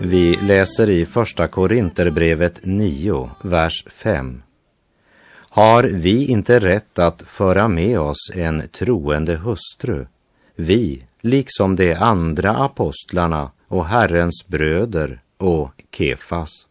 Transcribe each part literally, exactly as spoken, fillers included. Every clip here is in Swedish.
Vi läser i första Korinterbrevet nio, vers fem. Har vi inte rätt att föra med oss en troende hustru, vi, liksom de andra apostlarna och Herrens bröder och Kefas?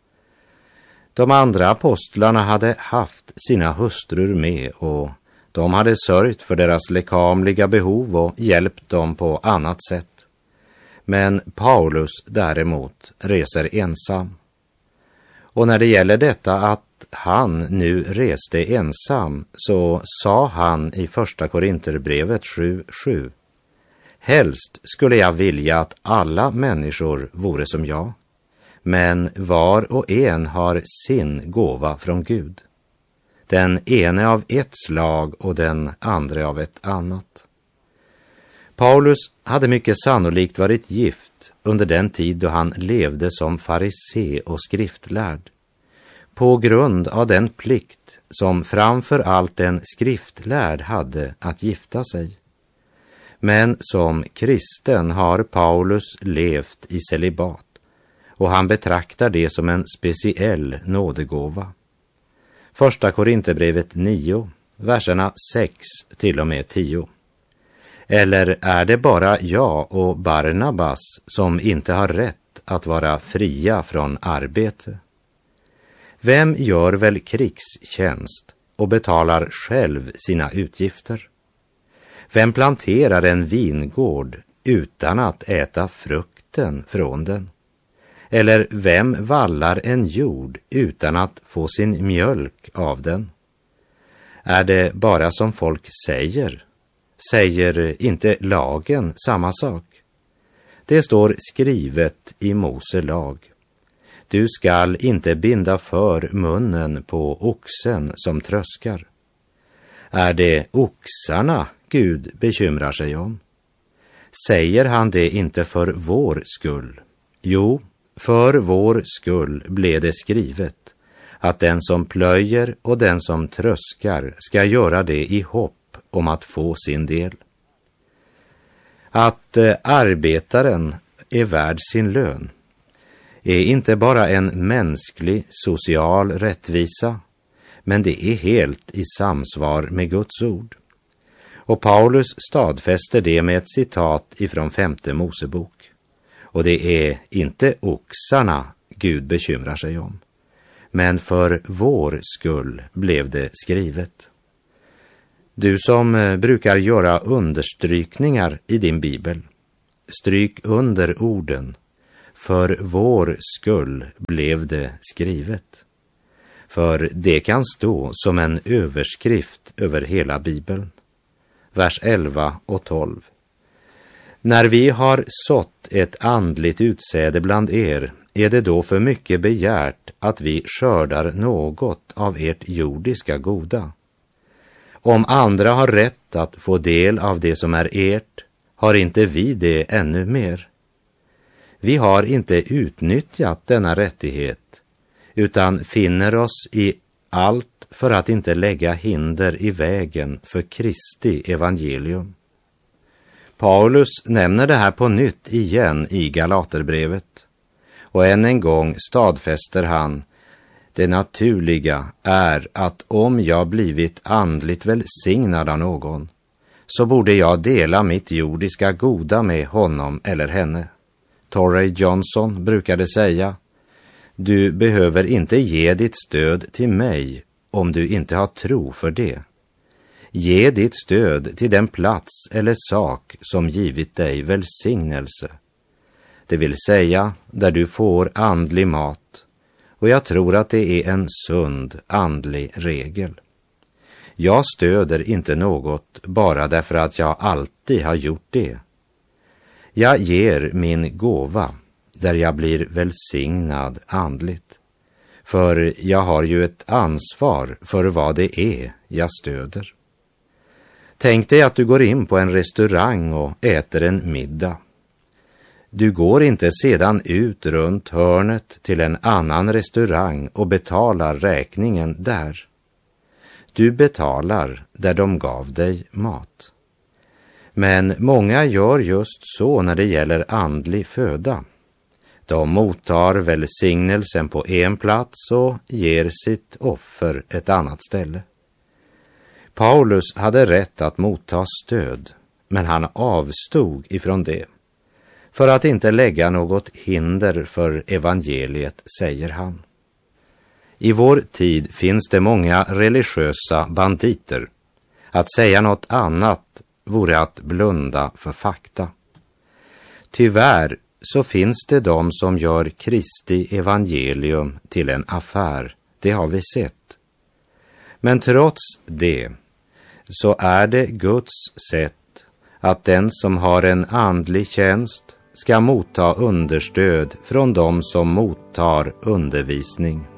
De andra apostlarna hade haft sina hustrur med och de hade sörjt för deras lekamliga behov och hjälpt dem på annat sätt. Men Paulus däremot reser ensam. Och när det gäller detta att han nu reste ensam, så sa han i första Korinterbrevet sju sju: helst skulle jag vilja att alla människor vore som jag, men var och en har sin gåva från Gud. Den ene av ett slag och den andra av ett annat. Paulus hade mycket sannolikt varit gift under den tid då han levde som farisé och skriftlärd, på grund av den plikt som framför allt en skriftlärd hade att gifta sig. Men som kristen har Paulus levt i celibat och han betraktar det som en speciell nådegåva. Första Korinterbrevet nio, verserna sex till och med tio. Eller är det bara jag och Barnabas som inte har rätt att vara fria från arbete? Vem gör väl krigstjänst och betalar själv sina utgifter? Vem planterar en vingård utan att äta frukten från den? Eller vem vallar en jord utan att få sin mjölk av den? Är det bara som folk säger? Säger inte lagen samma sak? Det står skrivet i Mose lag: du skall inte binda för munnen på oxen som tröskar. Är det oxarna Gud bekymrar sig om? Säger han det inte för vår skull? Jo, för vår skull blev det skrivet att den som plöjer och den som tröskar ska göra det i hopp om att få sin del. Att eh, arbetaren är värd sin lön är inte bara en mänsklig social rättvisa, men det är helt i samsvar med Guds ord. Och Paulus stadfäster det med ett citat ifrån femte Mosebok. Och det är inte oxarna Gud bekymrar sig om, men för vår skull blev det skrivet. Du som brukar göra understrykningar i din bibel, stryk under orden: för vår skull blev det skrivet. För det kan stå som en överskrift över hela bibeln. Vers elva och tolv. När vi har sått ett andligt utsäde bland er, är det då för mycket begärt att vi skördar något av ert jordiska goda? Om andra har rätt att få del av det som är ert, har inte vi det ännu mer? Vi har inte utnyttjat denna rättighet, utan finner oss i allt för att inte lägga hinder i vägen för Kristi evangelium. Paulus nämner det här på nytt igen i Galaterbrevet, och än en gång stadfäster han: det naturliga är att om jag blivit andligt välsignad av någon, så borde jag dela mitt jordiska goda med honom eller henne. Torrey Johnson brukade säga: du behöver inte ge ditt stöd till mig om du inte har tro för det. Ge ditt stöd till den plats eller sak som givit dig välsignelse, det vill säga där du får andlig mat, och jag tror att det är en sund andlig regel. Jag stöder inte något bara därför att jag alltid har gjort det. Jag ger min gåva där jag blir välsignad andligt, för jag har ju ett ansvar för vad det är jag stöder. Tänk dig att du går in på en restaurang och äter en middag. Du går inte sedan ut runt hörnet till en annan restaurang och betalar räkningen där. Du betalar där de gav dig mat. Men många gör just så när det gäller andlig föda. De mottar välsignelsen på en plats och ger sitt offer ett annat ställe. Paulus hade rätt att motta stöd, men han avstod ifrån det för att inte lägga något hinder för evangeliet, säger han. I vår tid finns det många religiösa banditer. Att säga något annat vore att blunda för fakta. Tyvärr så finns det de som gör Kristi evangelium till en affär. Det har vi sett. Men trots det så är det Guds sätt att den som har en andlig tjänst ska motta understöd från dem som mottar undervisning.